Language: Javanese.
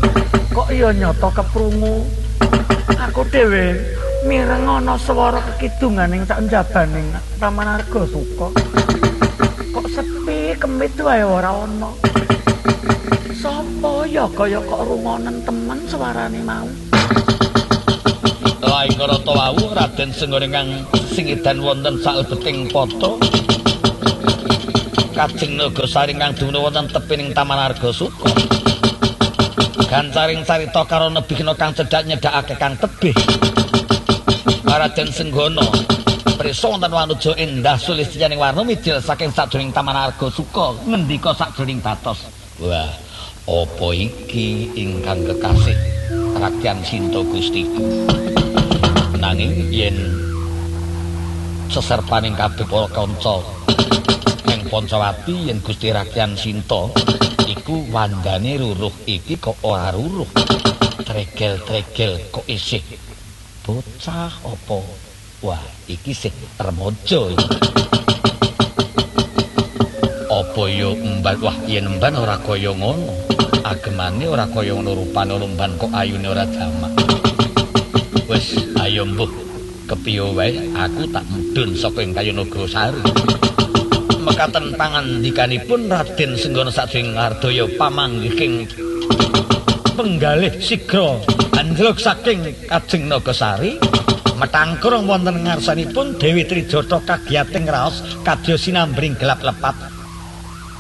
Kok iya nyata keprungu. Aku dhewe mireng ana swara kekidunganing sak njabaning Taman Argasuka. Kok sepi kemit wae ora ana. Sapa ya kaya kok rungonen temen suarane mau. Laing rata wau Raden Senggara kang singidan wonten salebeting poto. Kajeng Nagasari kang dumunung wonten tepining Taman Argasuka. Gancaring carita karo nebihna kang cedhak nyedhakake kang tebih. Raden Senggana prisa wonten wanuja endah sulistyaning warna midil saking sajroning Taman Argasuka ngendika sajroning batos. Wah, apa iki ingkang kekasih Rakyat Sinta Gustiku. Nanging yen seserpaning kabeh para kanca ing Pancawati yen Gusti Rakyat Sinta iku wandane ruruh iki kok ora ruruh. Tregel-tregel kok isih bocah apa? Wah, iki sih remaja iki. Apa ya emban? Wah, yen emban ora kaya ngono. Agemane ora kaya ngono rupane emban kok ayune ora jamak. Wis, ayo mbuh. Kepiye wae aku tak mudhun saka ing Kayu Nagasari. Mekaten pangandikanipun Raden Senggana sajroning Ngardaya pamanggihing penggalih sigra anjluk saking Kajeng Nagasari metangkur wonten ngarsanipun Dewi Trijata kagiyating raos kadya sinambring gelap lepat